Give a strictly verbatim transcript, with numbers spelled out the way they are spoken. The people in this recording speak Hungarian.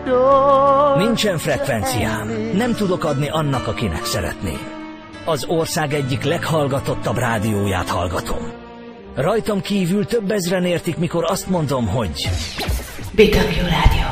Nincsen frekvenciám, nem tudok adni annak, akinek szeretném. Az ország egyik leghallgatottabb rádióját hallgatom. Rajtam kívül több ezren értik, mikor azt mondom, hogy... bé dupla vé Rádió.